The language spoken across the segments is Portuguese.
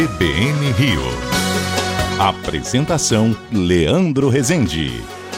CBN Rio. Apresentação Leandro Rezende.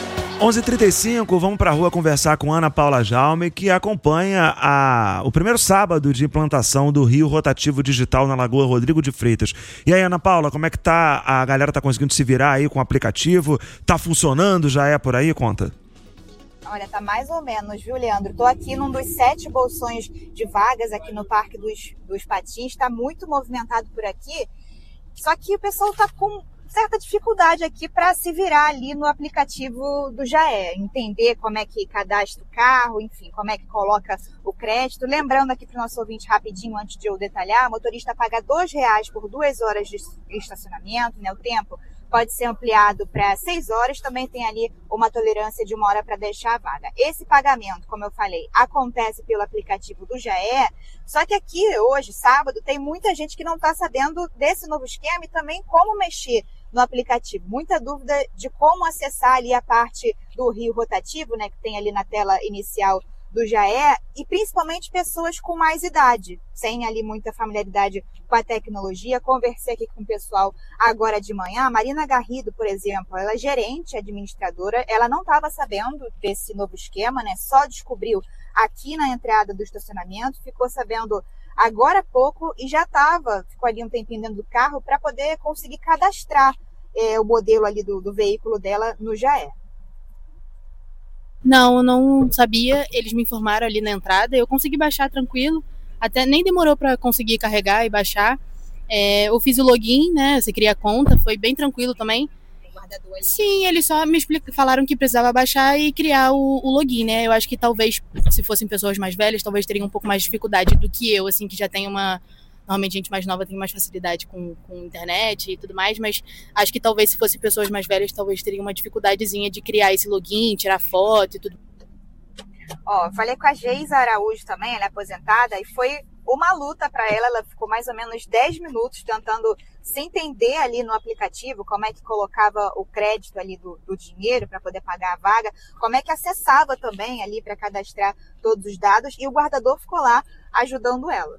11h35, vamos para a rua conversar com Ana Paula Jaume, que acompanha o primeiro sábado de implantação do Rio Rotativo Digital na Lagoa Rodrigo de Freitas. E aí, Ana Paula, como é que tá? A galera tá conseguindo se virar aí com o aplicativo? Tá funcionando? Já é por aí? Conta. Olha, tá mais ou menos, viu, Leandro? Tô aqui num dos 7 bolsões de vagas aqui no Parque dos Patins. Tá muito movimentado por aqui. Só que o pessoal tá com certa dificuldade aqui para se virar ali no aplicativo do Jaé, entender como é que cadastra o carro, enfim, como é que coloca o crédito. Lembrando aqui para o nosso ouvinte rapidinho, antes de eu detalhar, o motorista paga R$2 por 2 horas de estacionamento, né? O tempo pode ser ampliado para 6 horas, também tem ali uma tolerância de 1 hora para deixar a vaga. Esse pagamento, como eu falei, acontece pelo aplicativo do Jaé, só que aqui hoje, sábado, tem muita gente que não está sabendo desse novo esquema e também como mexer no aplicativo. Muita dúvida de como acessar ali a parte do Rio Rotativo, né, que tem ali na tela inicial do Jaé, e principalmente pessoas com mais idade, sem ali muita familiaridade com a tecnologia. Conversei aqui com o pessoal agora de manhã. A Marina Garrido, por exemplo, ela é gerente administradora, ela não estava sabendo desse novo esquema, né? Só descobriu aqui na entrada do estacionamento, ficou sabendo agora há pouco e já ficou ali um tempinho dentro do carro para poder conseguir cadastrar o modelo ali do veículo dela no Jaé. Não, eu não sabia, eles me informaram ali na entrada, eu consegui baixar tranquilo, até nem demorou para conseguir carregar e baixar. Eu fiz o login, né, você cria a conta, foi bem tranquilo também. Sim, eles só me falaram que precisava baixar e criar o login, né, eu acho que talvez, se fossem pessoas mais velhas, talvez teriam um pouco mais de dificuldade do que eu, assim, que já tem normalmente gente mais nova tem mais facilidade com internet e tudo mais, mas acho que talvez se fossem pessoas mais velhas, talvez teriam uma dificuldadezinha de criar esse login, tirar foto e tudo. Falei com a Geisa Araújo também, ela é aposentada, e foi uma luta para ela ficou mais ou menos 10 minutos tentando se entender ali no aplicativo, como é que colocava o crédito ali do dinheiro para poder pagar a vaga, como é que acessava também ali para cadastrar todos os dados, e o guardador ficou lá ajudando ela.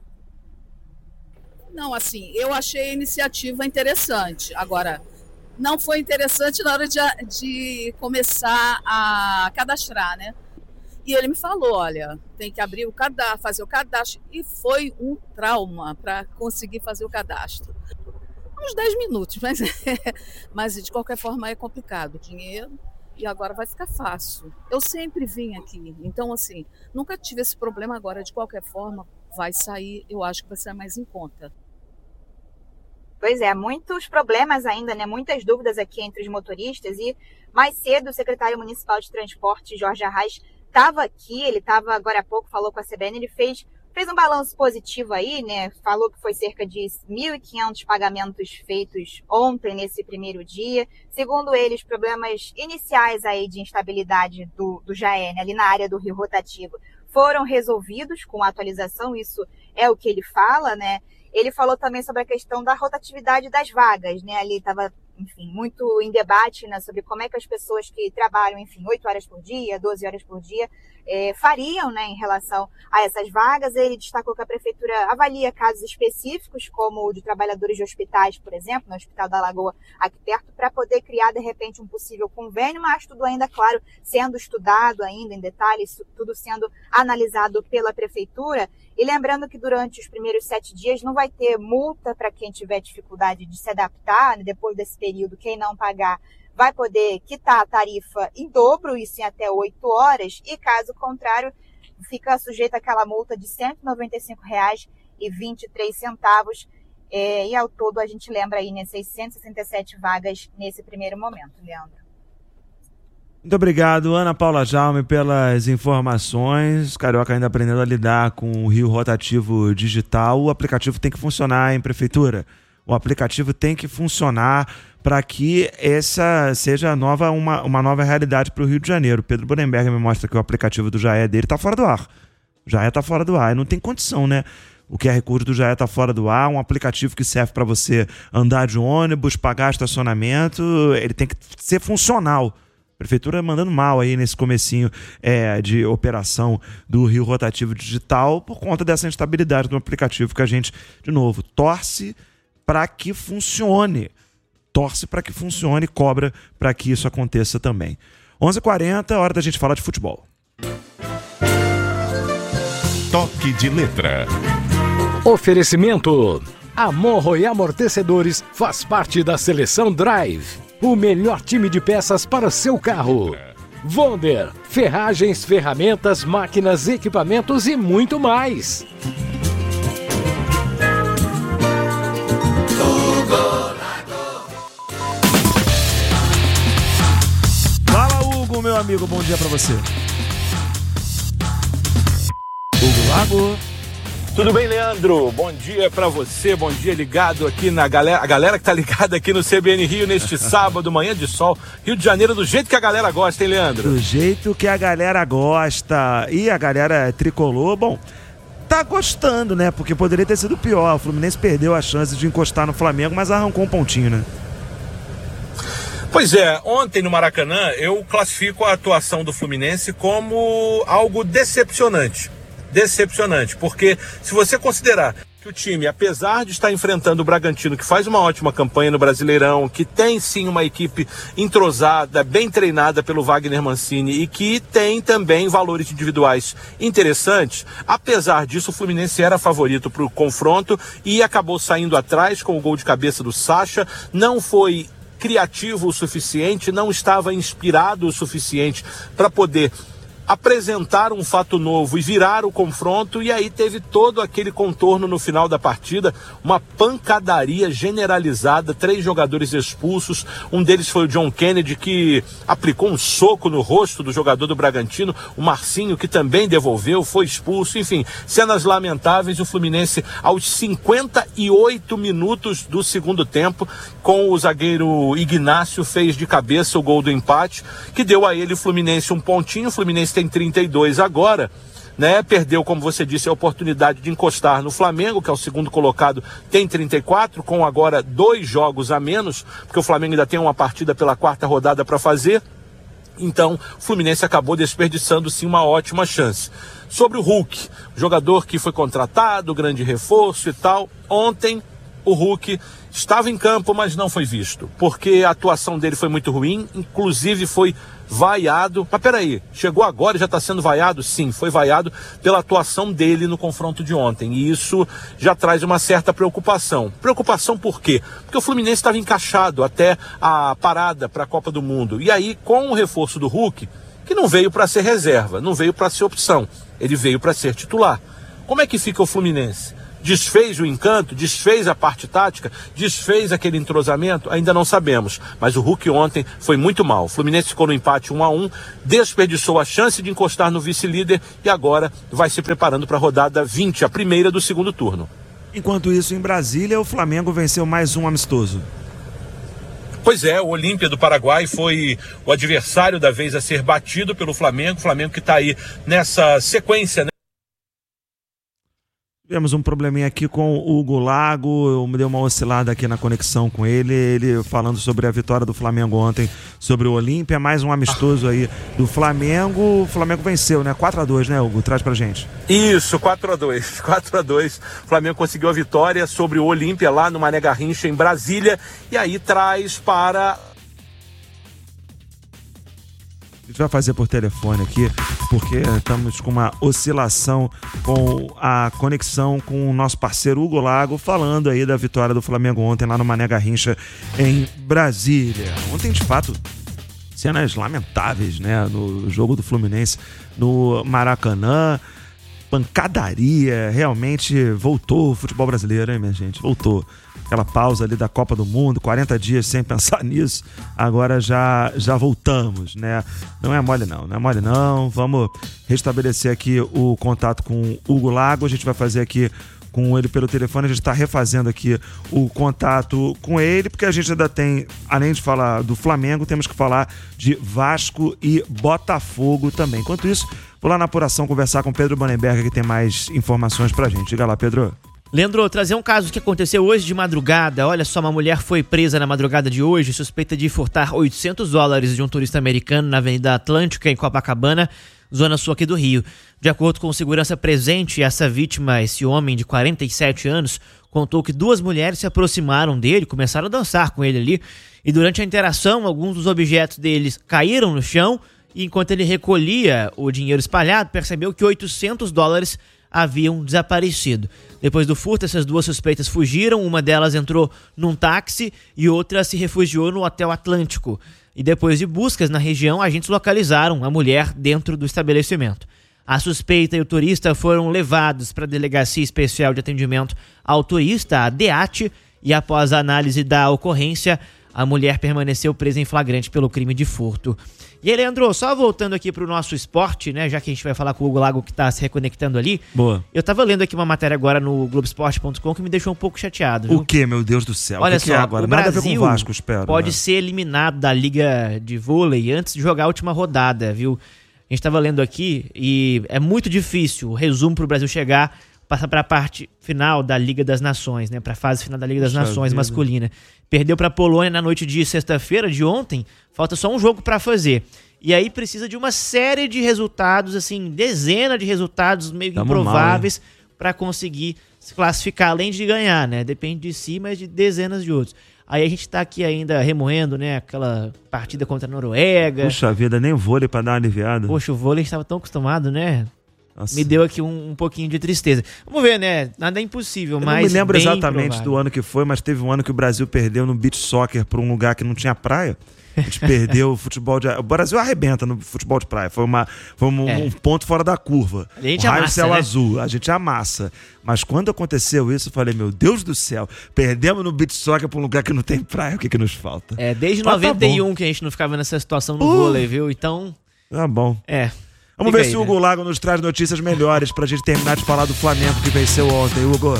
Não, assim, eu achei a iniciativa interessante. Agora, não foi interessante na hora de começar a cadastrar, né? E ele me falou, olha, tem que abrir o cadastro, fazer o cadastro. E foi um trauma para conseguir fazer o cadastro. Uns 10 minutos, mas de qualquer forma é complicado. Dinheiro, e agora vai ficar fácil. Eu sempre vim aqui, então assim, nunca tive esse problema. Agora, de qualquer forma, vai sair, eu acho que vai ser mais em conta. Pois é, muitos problemas ainda, né? Muitas dúvidas aqui entre os motoristas, e mais cedo o secretário municipal de transporte, Jorge Arraes, estava aqui, ele estava agora há pouco, falou com a CBN, ele fez um balanço positivo aí, né? Falou que foi cerca de 1.500 pagamentos feitos ontem, nesse primeiro dia. Segundo ele, os problemas iniciais aí de instabilidade do Jaé, né, ali na área do Rio Rotativo, foram resolvidos com a atualização, isso é o que ele fala, né? Ele falou também sobre a questão da rotatividade das vagas, né? Ali estava, enfim, muito em debate, né, sobre como é que as pessoas que trabalham, enfim, 8 horas por dia, 12 horas por dia, fariam, né, em relação a essas vagas. Ele destacou que a prefeitura avalia casos específicos, como o de trabalhadores de hospitais, por exemplo, no Hospital da Lagoa, aqui perto, para poder criar, de repente, um possível convênio, mas tudo ainda, claro, sendo estudado ainda em detalhes, tudo sendo analisado pela prefeitura. E lembrando que durante os primeiros 7 dias não vai ter multa para quem tiver dificuldade de se adaptar, né? Depois desse período, quem não pagar vai poder quitar a tarifa em dobro, isso em até 8 horas, e caso contrário, fica sujeito àquela multa de R$ 195,23. E ao todo a gente lembra aí, né, 667 vagas nesse primeiro momento, Leandro. Muito obrigado, Ana Paula Jaume, pelas informações. Carioca ainda aprendendo a lidar com o Rio Rotativo Digital. O aplicativo tem que funcionar, hein, prefeitura? O aplicativo tem que funcionar para que essa seja uma nova realidade para o Rio de Janeiro. Pedro Borenberg me mostra que o aplicativo do Jaé dele está fora do ar. O Jaé está fora do ar. E não tem condição, né? O QR Code do Jaé está fora do ar, um aplicativo que serve para você andar de ônibus, pagar estacionamento, ele tem que ser funcional. A prefeitura mandando mal aí nesse comecinho de operação do Rio Rotativo Digital por conta dessa instabilidade do aplicativo que a gente, de novo, torce para que funcione. Torce para que funcione, cobra para que isso aconteça também. 11h40, hora da gente falar de futebol. Toque de letra. Oferecimento. A Morro e Amortecedores faz parte da Seleção Drive. O melhor time de peças para seu carro. Wonder. Ferragens, ferramentas, máquinas, equipamentos e muito mais. Meu amigo, bom dia pra você. Hugo Lago. Tudo bem, Leandro? Bom dia pra você, bom dia ligado aqui na galera, a galera que tá ligada aqui no CBN Rio neste sábado, manhã de sol, Rio de Janeiro, do jeito que a galera gosta, hein, Leandro? Do jeito que a galera gosta. E a galera tricolor, bom, tá gostando, né? Porque poderia ter sido pior. O Fluminense perdeu a chance de encostar no Flamengo, mas arrancou um pontinho, né? Pois é, ontem no Maracanã eu classifico a atuação do Fluminense como algo decepcionante. Decepcionante, porque se você considerar que o time, apesar de estar enfrentando o Bragantino, que faz uma ótima campanha no Brasileirão, que tem sim uma equipe entrosada, bem treinada pelo Wagner Mancini e que tem também valores individuais interessantes, apesar disso o Fluminense era favorito para o confronto e acabou saindo atrás com o gol de cabeça do Sacha, não foi criativo o suficiente, não estava inspirado o suficiente para poder apresentar um fato novo e virar o confronto, e aí teve todo aquele contorno no final da partida, uma pancadaria generalizada, 3 jogadores expulsos, um deles foi o John Kennedy, que aplicou um soco no rosto do jogador do Bragantino, o Marcinho, que também devolveu, foi expulso, enfim, cenas lamentáveis. O Fluminense aos 58 minutos do segundo tempo, com o zagueiro Ignácio, fez de cabeça o gol do empate, que deu a ele, o Fluminense, um pontinho. O Fluminense tem 32 agora, né? Perdeu, como você disse, a oportunidade de encostar no Flamengo, que é o segundo colocado, tem 34, com agora 2 jogos a menos, porque o Flamengo ainda tem uma partida pela 4ª rodada para fazer. Então, o Fluminense acabou desperdiçando sim uma ótima chance. Sobre o Hulk, jogador que foi contratado, grande reforço e tal, ontem o Hulk estava em campo, mas não foi visto, porque a atuação dele foi muito ruim, inclusive foi vaiado. Mas peraí, chegou agora e já está sendo vaiado? Sim, foi vaiado pela atuação dele no confronto de ontem, e isso já traz uma certa preocupação. Preocupação por quê? Porque o Fluminense estava encaixado até a parada para a Copa do Mundo, e aí com o reforço do Hulk, que não veio para ser reserva, não veio para ser opção, ele veio para ser titular. Como é que fica o Fluminense? Desfez o encanto, desfez a parte tática, desfez aquele entrosamento? Ainda não sabemos, mas o Hulk ontem foi muito mal. O Fluminense ficou no empate 1-1, desperdiçou a chance de encostar no vice-líder e agora vai se preparando para a rodada 20, a primeira do segundo turno. Enquanto isso, em Brasília, o Flamengo venceu mais um amistoso. Pois é, o Olímpia do Paraguai foi o adversário da vez a ser batido pelo Flamengo, o Flamengo que está aí nessa sequência, né? Tivemos um probleminha aqui com o Hugo Lago, eu me dei uma oscilada aqui na conexão com ele falando sobre a vitória do Flamengo ontem sobre o Olímpia, mais um amistoso aí do Flamengo. O Flamengo venceu, né? 4-2, né, Hugo? Traz pra gente. Isso, 4-2. O Flamengo conseguiu a vitória sobre o Olímpia lá no Mané Garrincha, em Brasília, e aí traz para... A gente vai fazer por telefone aqui, porque estamos com uma oscilação com a conexão com o nosso parceiro Hugo Lago, falando aí da vitória do Flamengo ontem lá no Mané Garrincha, em Brasília. Ontem, de fato, cenas lamentáveis, né? No jogo do Fluminense no Maracanã, pancadaria, realmente voltou o futebol brasileiro, hein, minha gente? Voltou. Aquela pausa ali da Copa do Mundo, 40 dias sem pensar nisso, agora já voltamos, né? Não é mole não, vamos restabelecer aqui o contato com o Hugo Lago, a gente vai fazer aqui com ele pelo telefone, a gente está refazendo aqui o contato com ele, porque a gente ainda tem, além de falar do Flamengo, temos que falar de Vasco e Botafogo também. Enquanto isso, vou lá na apuração conversar com o Pedro Banenberg, que tem mais informações pra gente. Diga lá, Pedro. Leandro, trazer um caso que aconteceu hoje de madrugada. Olha só, uma mulher foi presa na madrugada de hoje, suspeita de furtar $800 de um turista americano na Avenida Atlântica, em Copacabana, zona sul aqui do Rio. De acordo com segurança presente, essa vítima, esse homem de 47 anos, contou que 2 mulheres se aproximaram dele, começaram a dançar com ele ali, e durante a interação, alguns dos objetos deles caíram no chão, e enquanto ele recolhia o dinheiro espalhado, percebeu que $800 haviam desaparecido. Depois do furto, essas 2 suspeitas fugiram, uma delas entrou num táxi e outra se refugiou no Hotel Atlântico. E depois de buscas na região, agentes localizaram a mulher dentro do estabelecimento. A suspeita e o turista foram levados para a Delegacia Especial de Atendimento ao Turista, a DEAT, e após a análise da ocorrência, a mulher permaneceu presa em flagrante pelo crime de furto. E aí, Leandro, só voltando aqui pro nosso esporte, né, já que a gente vai falar com o Hugo Lago que tá se reconectando ali. Boa. Eu tava lendo aqui uma matéria agora no Globoesporte.com que me deixou um pouco chateado, viu? O quê, meu Deus do céu? Olha o que só, é agora? o Nada Brasil a ver com o Vasco, espero. pode né? ser eliminado da Liga de Vôlei antes de jogar a última rodada, viu? A gente tava lendo aqui e é muito difícil o resumo pro Brasil chegar, passar para a parte final da Liga das Nações, né? Para a fase final da Liga das Nações masculina. Perdeu para a Polônia na noite de sexta-feira, de ontem. Falta só um jogo para fazer. E aí precisa de uma série de resultados, assim, dezena de resultados meio que improváveis para conseguir se classificar, além de ganhar, né? Depende de si, mas de dezenas de outros. Aí a gente tá aqui ainda remoendo, né? Aquela partida contra a Noruega. Puxa vida, nem vôlei pra dar uma aliviada. Poxa, o vôlei estava tão acostumado, né? Nossa. Me deu aqui um pouquinho de tristeza. Vamos ver, né? Nada é impossível, mas eu não me lembro bem exatamente provável. do ano que foi, mas teve um ano que o Brasil perdeu no beach soccer pra um lugar que não tinha praia. A gente perdeu o futebol de... O Brasil arrebenta no futebol de praia. Foi um ponto fora da curva. A gente o raio amassa, céu né? azul. A gente amassa. Mas quando aconteceu isso, eu falei, meu Deus do céu, perdemos no beach soccer pra um lugar que não tem praia. O que nos falta? Desde Mas tá 91 que a gente não ficava nessa situação no vôlei, viu? Então... Tá bom. Vamos Fica ver aí, se o né? Hugo Lago nos traz notícias melhores pra gente terminar de falar do Flamengo que venceu ontem. Hugo.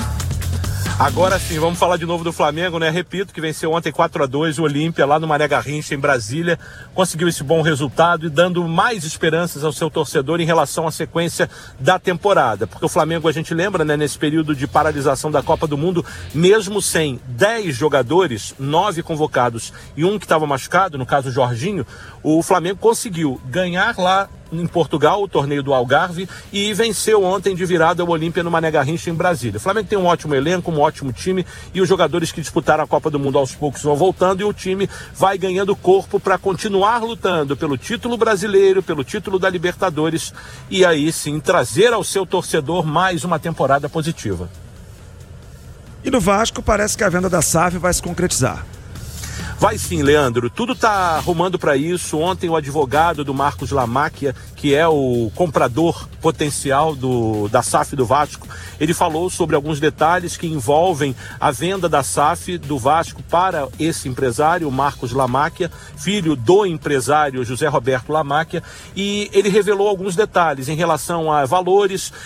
Agora sim, vamos falar de novo do Flamengo, né? Repito que venceu ontem 4-2 o Olímpia lá no Mané Garrincha, em Brasília. Conseguiu esse bom resultado e dando mais esperanças ao seu torcedor em relação à sequência da temporada. Porque o Flamengo, a gente lembra, né, nesse período de paralisação da Copa do Mundo, mesmo sem 10 jogadores, 9 convocados e um que estava machucado, no caso o Jorginho, o Flamengo conseguiu ganhar lá em Portugal, o torneio do Algarve, e venceu ontem de virada o Olímpia no Mané Garrincha em Brasília. O Flamengo tem um ótimo elenco, um ótimo time, e os jogadores que disputaram a Copa do Mundo aos poucos vão voltando, e o time vai ganhando corpo para continuar lutando pelo título brasileiro, pelo título da Libertadores, e aí sim trazer ao seu torcedor mais uma temporada positiva. E no Vasco parece que a venda da SAF vai se concretizar. Vai sim, Leandro. Tudo está arrumando para isso. Ontem o advogado do Marcos Lamáquia, que é o comprador potencial da SAF do Vasco, ele falou sobre alguns detalhes que envolvem a venda da SAF do Vasco para esse empresário, o Marcos Lamáquia, filho do empresário José Roberto Lamáquia, e ele revelou alguns detalhes em relação a valores,